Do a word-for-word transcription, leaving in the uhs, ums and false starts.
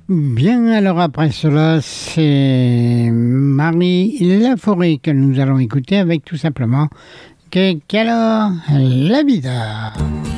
Bien, alors après cela, c'est Marie Laforêt que nous allons écouter avec tout simplement Que alors la vida.